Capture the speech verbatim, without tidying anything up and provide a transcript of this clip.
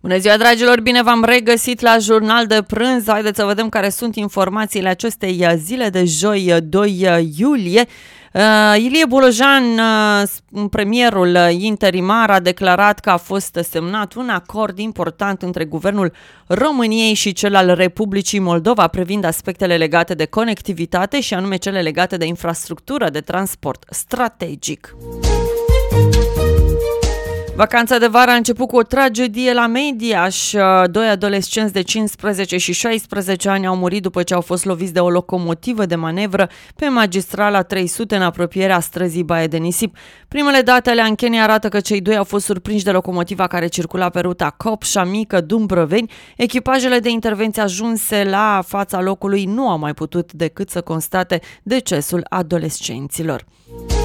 Bună ziua, dragilor! Bine v-am regăsit la Jurnal de Prânz. Haideți să vedem care sunt informațiile acestei zile de joi, doi iulie. Uh, Ilie Bolojan, uh, premierul interimar, a declarat că a fost semnat un acord important între Guvernul României și cel al Republicii Moldova privind aspectele legate de conectivitate și anume cele legate de infrastructură de transport strategic. Vacanța de vară a început cu o tragedie la Mediaș. Doi adolescenți de cincisprezece și șaisprezece ani au murit după ce au fost loviți de o locomotivă de manevră pe magistrala trei sute în apropierea străzii Baie de Nisip. Primele date ale anchenei arată că cei doi au fost surprinși de locomotiva care circula pe ruta Copșa Mică-Dumbrăveni. Echipajele de intervenție ajunse la fața locului nu au mai putut decât să constate decesul adolescenților.